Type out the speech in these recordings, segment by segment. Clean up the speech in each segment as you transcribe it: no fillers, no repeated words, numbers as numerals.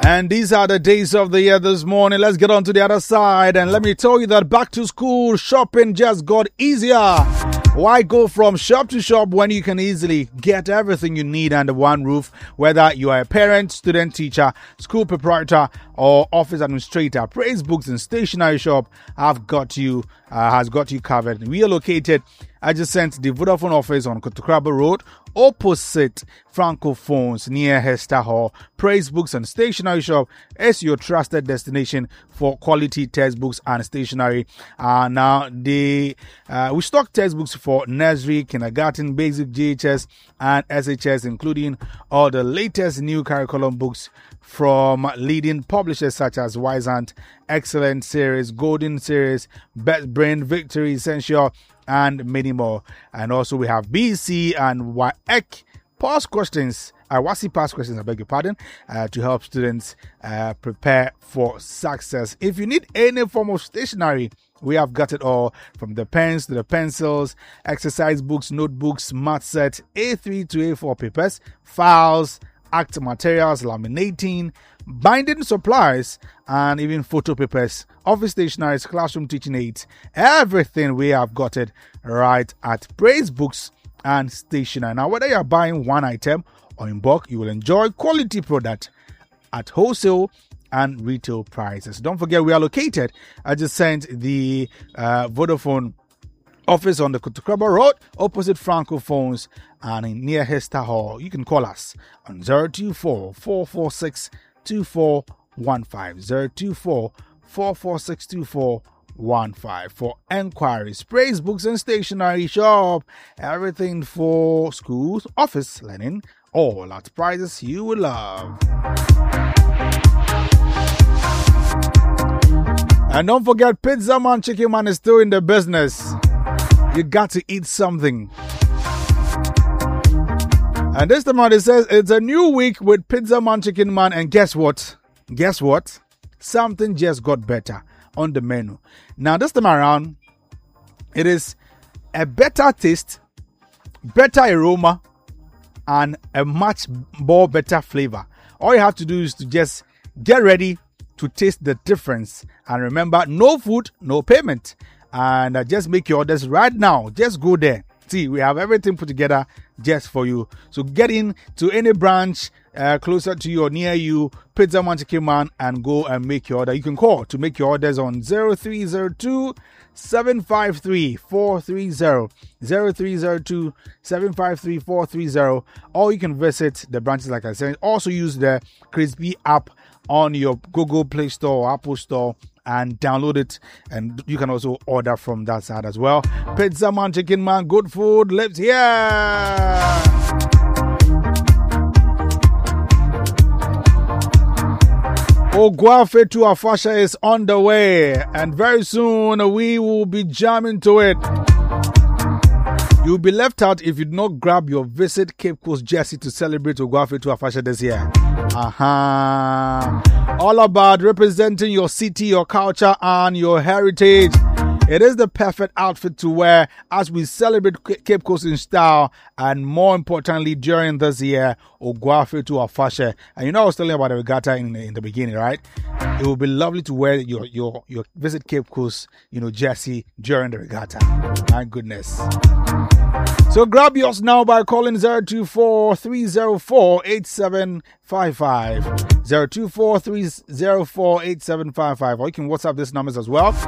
And these are the days of the year this morning. Let's get on to the other side. And let me tell you that back to school shopping just got easier. Why go from shop to shop when you can easily get everything you need under one roof? Whether you are a parent, student, teacher, school proprietor, or office administrator, Praise Books and Stationery Shop has got you covered. We are located adjacent the Vodafone office on Kotokraba Road, opposite Francophones near Hester Hall. Praise Books and Stationery Shop is your trusted destination for quality textbooks and stationery. Now we stock textbooks for nursery, kindergarten, basic, GHS, and SHS, including all the latest new curriculum books from leading publishers such as Wisant, Excellent Series, Golden Series, Best Brain, Victory Essential, and many more. And also we have BC and WAEC past questions, WASI past questions, I beg your pardon, to help students prepare for success. If you need any form of stationery, we have got it all, from the pens to the pencils, exercise books, notebooks, math set, A3 to A4 papers, files, act materials, laminating, binding supplies, and even photo papers, office stationeries, classroom teaching aids. Everything, we have got it right at Praise Books and Stationery. Now, whether you're buying one item or in bulk, you will enjoy quality product at wholesale and retail prices. Don't forget, we are located adjacent the Vodafone office on the Kotokraba Road, opposite Francophones, and near Hester Hall. You can call us on 024-446-2415, 024-446-2415 for enquiries. Praise Books and Stationery Shop, everything for schools, office learning, all at prices you will love. And don't forget, Pizza Man Chicken Man is still in the business. You got to eat something. And this time it says it's a new week with Pizza Man Chicken Man, and guess what? Something just got better on the menu. Now this time around, it is a better taste, better aroma, and a much more better flavor. All you have to do is to just get ready to taste the difference. And remember, no food, no payment. And just make your orders right now. Just go there. See, we have everything put together just for you. So get in to any branch closer to you or near you, Pizza Man Chicken Man, and go and make your order. You can call to make your orders on 0302 753 430, 0302 753 430, or you can visit the branches like I said. Also use the Crispy app on your Google Play Store or Apple Store and download it, and you can also order from that side as well. Pizza Man Chicken Man, good food lives here. Ogwafe to Afasha is on the way, and very soon we will be jamming to it. You'll be left out if you do not grab your Visit Cape Coast jersey to celebrate Ogwafe to Afasha this year. All about representing your city, your culture, and your heritage. It is the perfect outfit to wear as we celebrate Cape Coast in style, and more importantly, during this year, Ogwafe to Afasha. And you know, I was telling you about the regatta in the beginning, right? It would be lovely to wear your Visit Cape Coast, jersey during the regatta. My goodness. So grab yours now by calling 024-304-8755, 024-304-8755, or you can WhatsApp these numbers as well,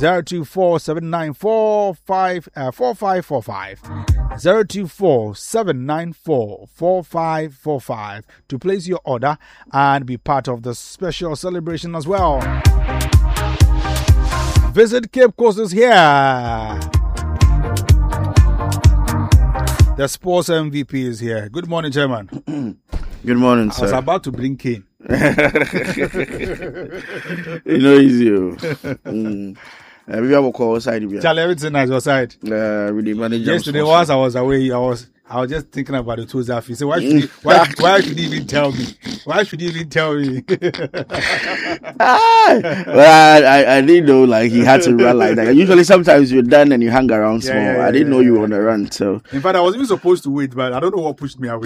024-794-4545, 024-794-4545 to place your order and be part of the special celebration as well. Visit Cape Coast is here. The sports MVP is here. Good morning, Chairman. Good morning, sir. I was about to bring Kane. Easy. We have a call side. Charlie, everything is your side. Really manage. Yesterday, whilst I was away, I was I was just thinking about the two Zafi. So why should he even tell me? Why should he even tell me? Well, I didn't know like he had to run like that. Usually, sometimes you're done and you hang around small. I didn't know you were on a run. So in fact, I was even supposed to wait, but I don't know what pushed me away.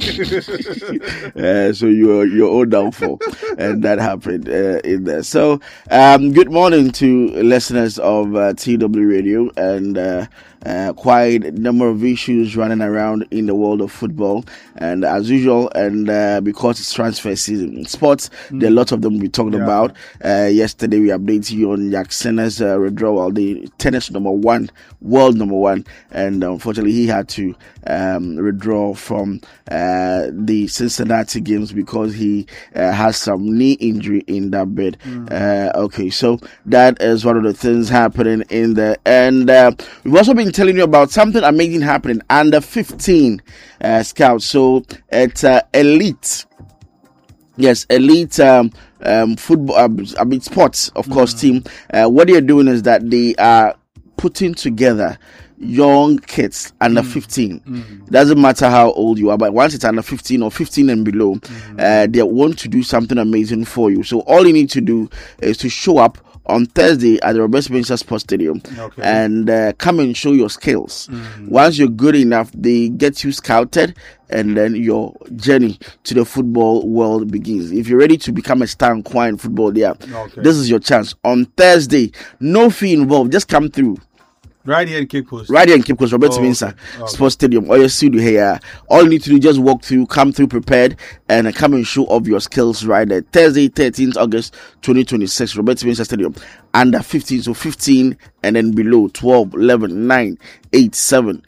So you're all downfall, and that happened in there. So good morning to listeners of TW Radio and. Quite a number of issues running around in the world of football, and as usual, and because it's transfer season, sports, there are lots of them we talked about. Yesterday, we updated you on Jannik Sinner's withdrawal, the tennis world number one, and unfortunately, he had to withdraw from the Cincinnati games because he has some knee injury in that bid. Okay, so that is one of the things happening in there, and we've also been telling you about something amazing happening under 15 scouts. So it's elite. Yes, elite football, sports, of course, team. What they're doing is that they are putting together young kids under 15. Doesn't matter how old you are, but once it's under 15 or 15 and below, they want to do something amazing for you. So all you need to do is to show up on Thursday at the Robert Spencer Sports Stadium and come and show your skills. Once you're good enough, they get you scouted, and then your journey to the football world begins. If you're ready to become a star in football, this is your chance. On Thursday, no fee involved, just come through. Right here in Cape Coast. Robert Spencer Sports Stadium. Or your studio here. All you need to do is just walk through, come through prepared, and come and show off your skills right there. Thursday, 13th August 2026, Robert Spencer Stadium. Under 15, so 15 and then below 12, 11, 9, 8, 7,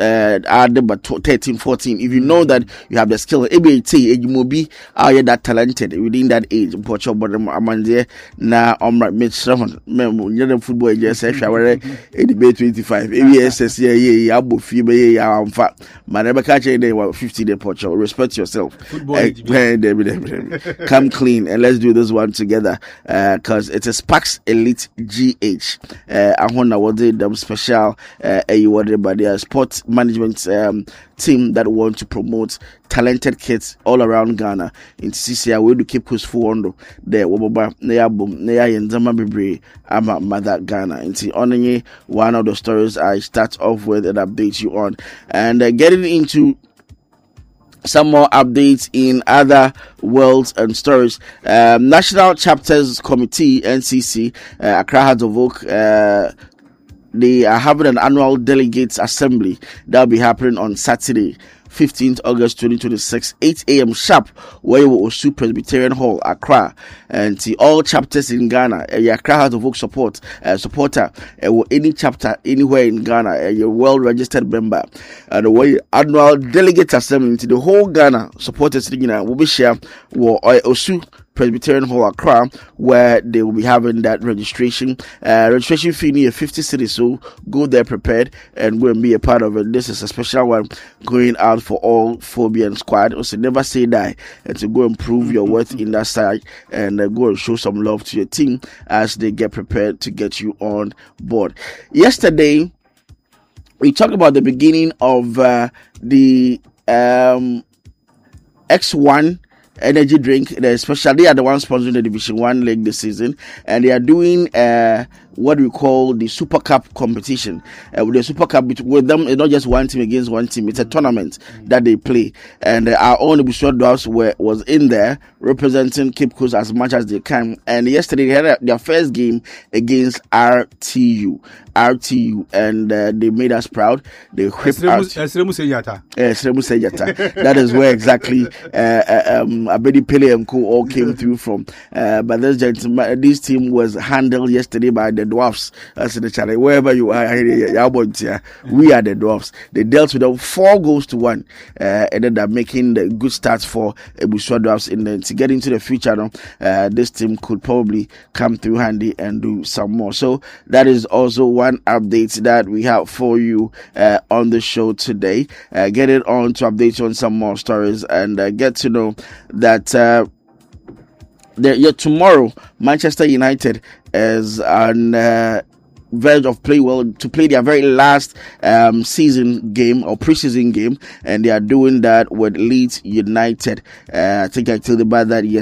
13, 14. If you know that you have the skill, ABAT, you will be that talented within that age. But I'm there now. I'm right, Mitch Sherman. You're football, just a shower, 25. ABS, yeah, Abu Fiba, yeah, I'm fat. My never catch a day, 50 day Portugal. Respect yourself. Come clean and let's do this one together because it's a Sparks Elite GH. I want to them special by their sports management team that want to promote talented kids all around Ghana. In CCI, we do keep us for there. Wababa, Nea Yenzama Bibre, Ama Mother Ghana. And on one of the stories I start off with and update you on, and getting into some more updates in other worlds and stories. National Chapters Committee, NCC, Accra Hearts of Oak, they are having an annual delegates assembly that will be happening on Saturday, 15th August 2026, 8 a.m. sharp, where you will also Presbyterian Hall, Accra, and see all chapters in Ghana. Accra Hearts of Oak supporter, any chapter anywhere in Ghana, you're well-registered member. And the annual delegate assembly to the whole Ghana supporters will be shared also Presbyterian Hall, Accra, where they will be having that registration. Registration fee near 50 cedis, so go there prepared and go and be a part of it. This is a special one going out for all Phobian squad. Also, never say die, and to go and prove your worth in that side and go and show some love to your team as they get prepared to get you on board. Yesterday, we talked about the beginning of the X1 energy drink. They are the ones sponsoring the Division 1 league this season, and they are doing what we call the Super Cup competition. With the Super Cup, with them, it's not just one team against one team, it's a tournament that they play, and our own Bushra Dwarfs was in there representing Cape Coast as much as they can. And yesterday they had their first game against RTU, and they made us proud. They whipped out Sremu Sejata. That is where exactly Abedi Pele and Co all came through from. But this team was handled yesterday by the Dwarfs. That's in the channel. Wherever you are, we are the Dwarfs. They dealt with them 4-1, and then they're making the good starts for Bushra Dwarfs to get into the future. This team could probably come through handy and do some more. So that is also one update that we have for you on the show today. Get it on to update you on some more stories and get to know that tomorrow Manchester United is on verge of to play their very last season game or preseason game, and they are doing that with Leeds United. I think I told you about that yesterday.